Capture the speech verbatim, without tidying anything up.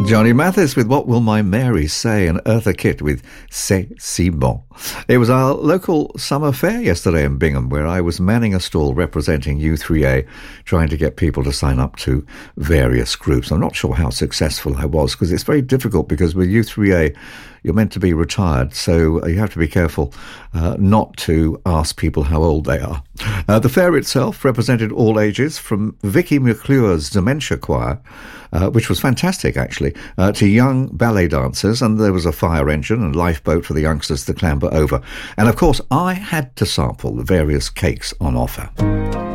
Johnny Mathis with What Will My Mary Say, and Eartha Kitt with C'est Si Bon. It was our local summer fair yesterday in Bingham, where I was manning a stall representing U three A, trying to get people to sign up to various groups. I'm not sure how successful I was, because it's very difficult, because with U three A you're meant to be retired, so you have to be careful uh, not to ask people how old they are. Uh, the fair itself represented all ages, from Vicky McClure's Dementia Choir, uh, which was fantastic actually, uh, to young ballet dancers, and there was a fire engine and lifeboat for the youngsters to clamber over. And of course I had to sample the various cakes on offer.